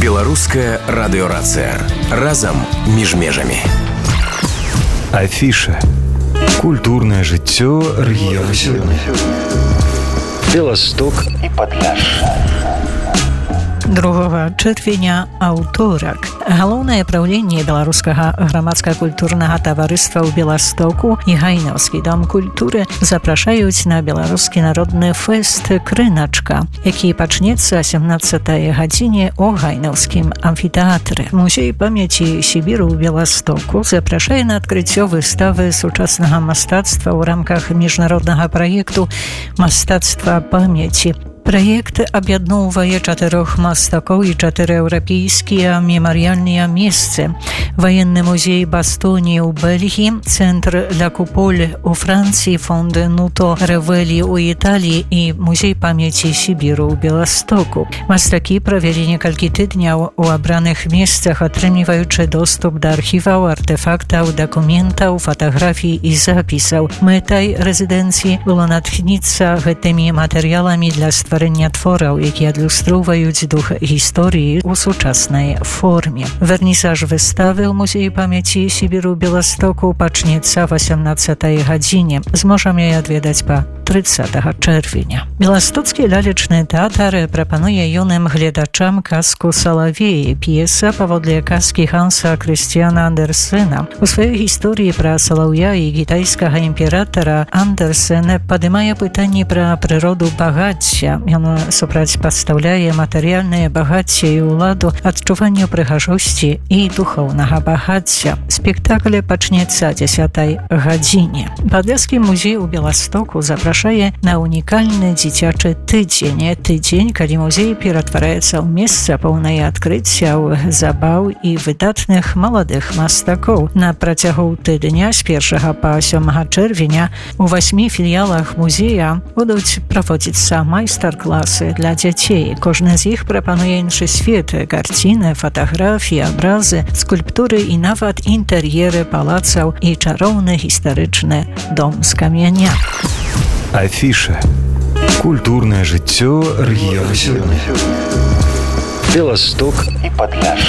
Беларуская радыёрацыя. Разам між межамі. Афіша. Культурнае жыццё рэгіёна сёння. Беласток і Падляшша. 2 чэрвеня аўторак. Галоўнае праўленне беларускага грамадска-культурнага таварыства ў Беластоку і Гайнаўскі дом культуры запрашаюць на беларускі народны фэст «Крыначка», які пачнецца о 17 гадзіне ў Гайнаўскім амфітэатры. Музей памяці Сібіру ў Беластоку запрашае на адкрыццё выставы сучаснага мастацтва ў рамках міжнароднага праекту «Мастацтва памяці». Праект аб'ядноўвае 4 мастакоў і 4 еўрапейскія мемарыяльныя месцы. Ваенны музей Бастоніі ў Бельгіі, цэнтр Ля Куполь у Францыі, фонд Нуто Ревелі ў Італіі і музей памяці Сібіру ў Беластоку. Мастакі правялі некалькі тыдняў у абраных месцах, атрымліваючы доступ да архіваў, артэфактаў, дакументаў, фатаграфій і запісаў. Мэтай рэзідэнцыі было натхніцца гэтымі матэрыяламі для стварэння твораў, якія адлюстроўваюць дух гісторыі ў сучаснай форме. Вернісаж выставы ў музеі памяці Сібіру Беластоку пачнецца 18 гадзіне. Зможам яе адведаць па 30 чэрвеня. Беластоцкі лялечны тэатр прапануе юным гледачам казку «Салавей», п'еса паводле казкі Ханса Крыстіяна Андерсена. У сваёй гісторыі пра салаўя і кітайскага імператара Андерсен падымае пытанні пра прыроду багацця. Ён супрацьпастаўляе матэрыяльнае багацце і ўладу адчуванню прыгажосці і духоўнага багацця. Спектакль пачнецца о 10 гадзіне. Падляшскі музей у Беластоку запрашае на унікальны дзіцячы тыдзень. Тыдзень, калі музей ператвараецца ў месца поўнае адкрыццяў, забаў і выдатных маладых мастакоў. На працягу тыдня з 1 па 7 чэрвеня у 8 філіялах музея будуць праводзіцца майстар-класы для дзяцей. Кожны з іх прапануе іншы свет: карціны, фатаграфіі, абразы, скульптуры і нават інтэр'еры палацаў і чароўны гістарычны дом з каменя. Афіша. Культурное жыццё рэгіёна сёння. Беласток і Падляшша.